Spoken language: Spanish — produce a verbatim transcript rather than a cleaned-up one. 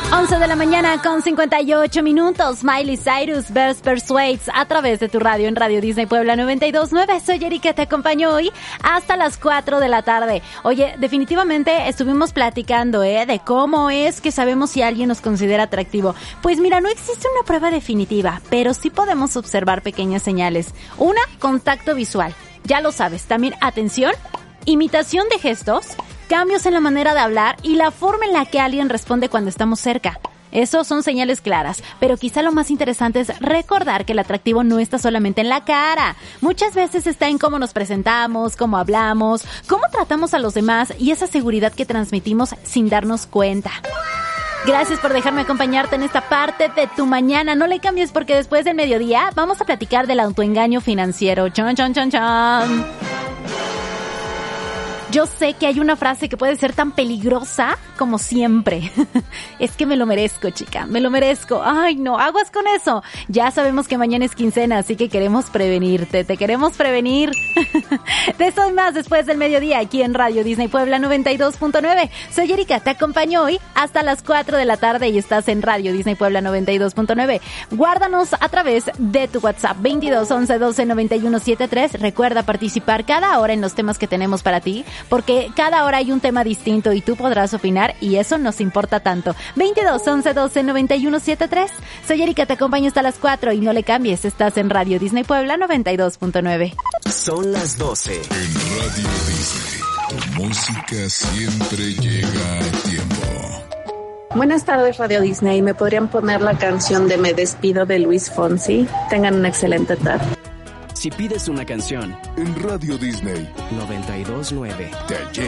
once de la mañana con cincuenta y ocho minutos. Miley Cyrus, Best Persuades, a través de tu radio en Radio Disney Puebla noventa y dos punto nueve. Soy Erika, te acompaño hoy hasta las cuatro de la tarde. Oye, definitivamente estuvimos platicando, ¿eh? De cómo es que sabemos si alguien nos considera atractivo. Pues mira, no existe una prueba definitiva, pero sí podemos observar pequeñas señales. Una, contacto visual. Ya lo sabes. También, atención, imitación de gestos, cambios en la manera de hablar y la forma en la que alguien responde cuando estamos cerca. Esos son señales claras, pero quizá lo más interesante es recordar que el atractivo no está solamente en la cara. Muchas veces está en cómo nos presentamos, cómo hablamos, cómo tratamos a los demás y esa seguridad que transmitimos sin darnos cuenta. Gracias por dejarme acompañarte en esta parte de tu mañana. No le cambies porque después del mediodía vamos a platicar del autoengaño financiero. Chon, chon, chon, chon. Yo sé que hay una frase que puede ser tan peligrosa como siempre. Es que me lo merezco, chica, me lo merezco. Ay, no, aguas con eso. Ya sabemos que mañana es quincena, así que queremos prevenirte, te queremos prevenir. De eso y más después del mediodía aquí en Radio Disney Puebla noventa y dos punto nueve. Soy Erika, te acompaño hoy hasta las cuatro de la tarde y estás en Radio Disney Puebla noventa y dos punto nueve. Guárdanos a través de tu WhatsApp veintidós once doce noventa y uno setenta y tres. Recuerda participar cada hora en los temas que tenemos para ti, porque cada hora hay un tema distinto y tú podrás opinar y eso nos importa tanto. veintidós once doce noventa y uno setenta y tres. Soy Erika, te acompaño hasta las cuatro y no le cambies, estás en Radio Disney Puebla noventa y dos punto nueve. Son las doce. En Radio Disney, tu música siempre llega a tiempo. Buenas tardes, Radio Disney. ¿Me podrían poner la canción de Me Despido de Luis Fonsi? Tengan una excelente tarde. Si pides una canción en Radio Disney noventa y dos punto nueve te